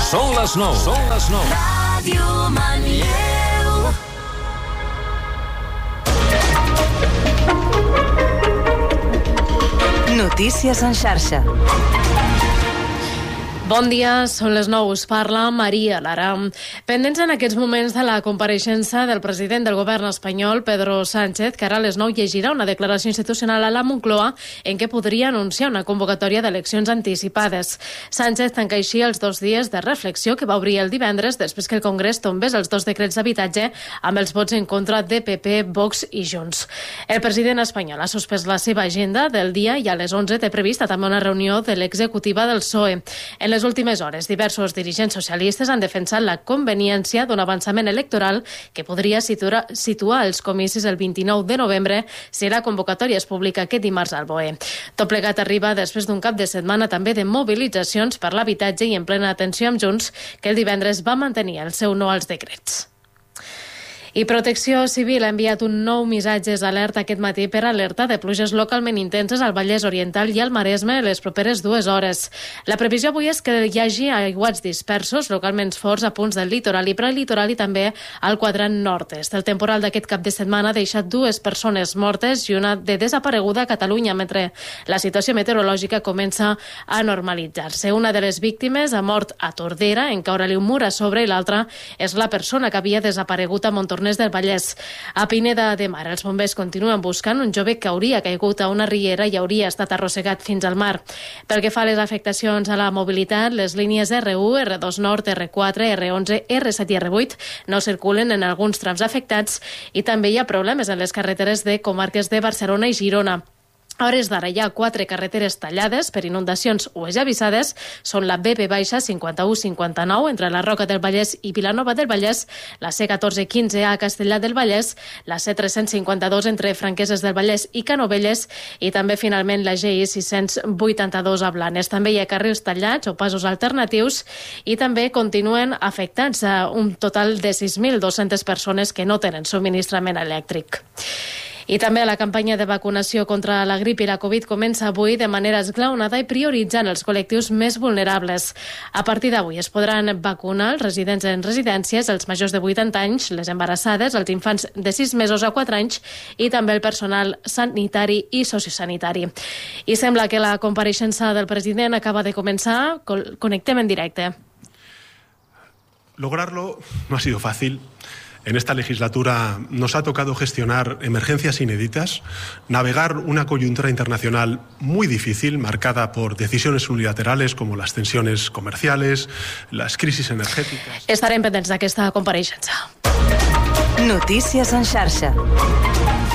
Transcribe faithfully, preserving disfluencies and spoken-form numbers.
Són les nou. Són les nou. Ràdio Manlleu. Notícies en xarxa. Bon dia, són les nou, us parla Maria Lara. Pendents en aquests moments de la compareixença del president del govern espanyol, Pedro Sánchez, que ara a les nou llegirà una declaració institucional a la Moncloa en què podria anunciar una convocatòria d'eleccions anticipades. Sánchez tanca així els dos dies de reflexió que va obrir el divendres després que el Congrés tombés els dos decrets d'habitatge amb els vots en contra de P P, Vox i Junts. El president espanyol ha suspès la seva agenda del dia i a les onze té prevista també una reunió de l'executiva del P S O E. En les últimes hores, diversos dirigents socialistes han defensat la conveniència d'un avançament electoral que podria situar, situar els comicis el vint-i-nou de novembre si la convocatòria es publica aquest dimarts al B O E. Tot plegat arriba després d'un cap de setmana també de mobilitzacions per l'habitatge i en plena atenció amb Junts, que el divendres va mantenir el seu no als decrets. I Protecció Civil ha enviat un nou missatge d'alerta aquest matí per alerta de pluges localment intenses al Vallès Oriental i al Maresme les properes dues hores. La previsió avui és que hi hagi aiguats dispersos, localment forts a punts del litoral i prelitoral i també al quadrant nord-est. El temporal d'aquest cap de setmana ha deixat dues persones mortes i una de desapareguda a Catalunya, mentre la situació meteorològica comença a normalitzar-se. Una de les víctimes ha mort a Tordera, en caure-li un mur a sobre, i l'altra és la persona que havia desaparegut a Montornès del Vallès. A Pineda de Mar, els bombers continuen buscant un jove que hauria caigut a una riera i hauria estat arrossegat fins al mar. Pel que fa a les afectacions a la mobilitat, les línies R u, R dos Nord, R quatre, R onze, R set i R vuit no circulen en alguns trams afectats i també hi ha problemes en les carreteres de comarques de Barcelona i Girona. A hores d'ara hi ha quatre carreteres tallades per inundacions o esllavissades. Són la B B baixa cinquanta-u cinquanta-nou entre la Roca del Vallès i Vilanova del Vallès, la C catorze quinze A a Castellar del Vallès, la C tres-cents cinquanta-dos entre Franqueses del Vallès i Canovelles i també finalment la G I sis-cents vuitanta-dos a Blanes. També hi ha carrils tallats o passos alternatius i també continuen afectats a un total de sis mil dues-centes persones que no tenen subministrament elèctric. I també la campanya de vacunació contra la grip i la Covid comença avui de manera esglaonada i prioritzant els col·lectius més vulnerables. A partir d'avui es podran vacunar els residents en residències, els majors de vuitanta anys, les embarassades, els infants de sis mesos a quatre anys i també el personal sanitari i sociosanitari. I sembla que la compareixença del president acaba de començar. Connectem en directe. Lograrlo no ha sido fácil. En esta legislatura nos ha tocado gestionar emergencias inéditas, navegar una coyuntura internacional muy difícil, marcada por decisiones unilaterales como las tensiones comerciales, las crisis energètiques. Estarem pendents d'aquesta compareixença. Notícies en xarxa.